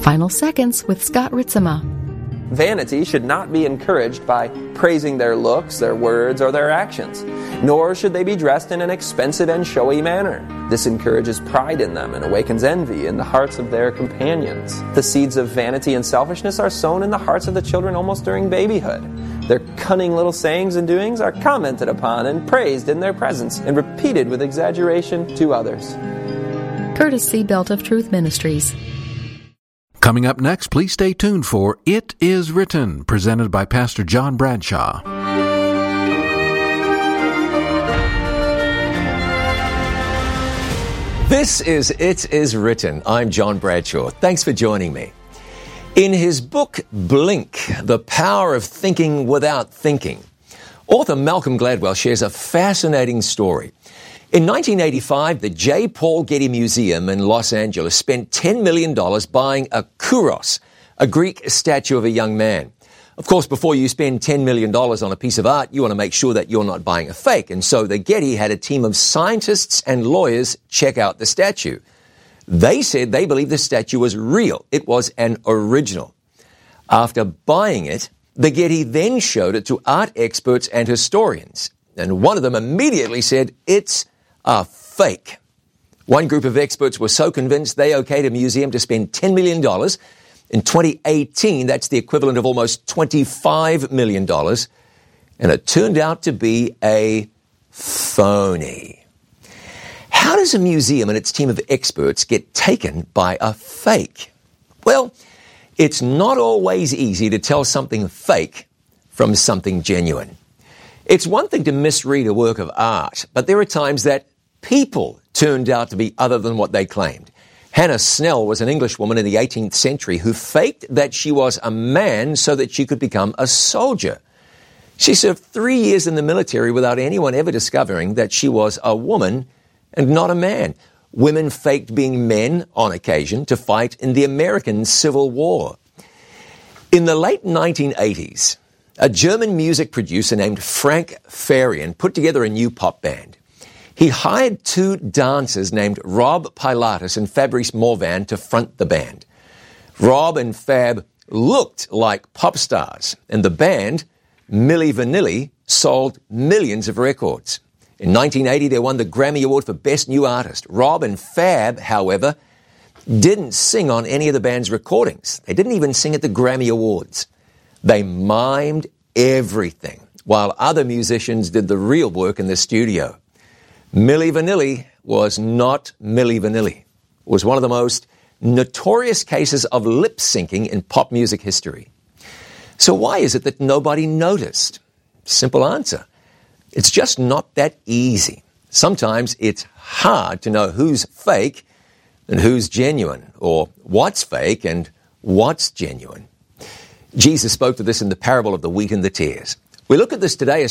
Final Seconds with Scott Ritzema. Vanity should not be encouraged by praising their looks, their words, or their actions, nor should they be dressed in an expensive and showy manner. This encourages pride in them and awakens envy in the hearts of their companions. The seeds of vanity and selfishness are sown in the hearts of the children almost during babyhood. Their cunning little sayings and doings are commented upon and praised in their presence and repeated with exaggeration to others. Curtis C. Belt of Truth Ministries. Coming up next, please stay tuned for It Is Written, presented by Pastor John Bradshaw. This is It Is Written. I'm John Bradshaw. Thanks for joining me. In his book, Blink, The Power of Thinking Without Thinking, author Malcolm Gladwell shares a fascinating story. In 1985, the J. Paul Getty Museum in Los Angeles spent $10 million buying a kouros, a Greek statue of a young man. Of course, before you spend $10 million on a piece of art, you want to make sure that you're not buying a fake. And so the Getty had a team of scientists and lawyers check out the statue. They said they believed the statue was real. It was an original. After buying it, the Getty then showed it to art experts and historians. And one of them immediately said, it's a fake. One group of experts were so convinced they okayed a museum to spend $10 million. In 2018, that's the equivalent of almost $25 million. And it turned out to be a phony. How does a museum and its team of experts get taken by a fake? Well, it's not always easy to tell something fake from something genuine. It's one thing to misread a work of art, but there are times that people turned out to be other than what they claimed. Hannah Snell was an Englishwoman in the 18th century who faked that she was a man so that she could become a soldier. She served 3 years in the military without anyone ever discovering that she was a woman and not a man. Women faked being men on occasion to fight in the American Civil War. In the late 1980s, a German music producer named Frank Farian put together a new pop band. He hired two dancers named Rob Pilatus and Fabrice Morvan to front the band. Rob and Fab looked like pop stars, and the band, Milli Vanilli, sold millions of records. In 1980, they won the Grammy Award for Best New Artist. Rob and Fab, however, didn't sing on any of the band's recordings. They didn't even sing at the Grammy Awards. They mimed everything, while other musicians did the real work in the studio. Milli Vanilli was not Milli Vanilli. It was one of the most notorious cases of lip syncing in pop music history. So why is it that nobody noticed? Simple answer. It's just not that easy. Sometimes it's hard to know who's fake and who's genuine, or what's fake and what's genuine. Jesus spoke to this in the parable of the wheat and the tares. We look at this today as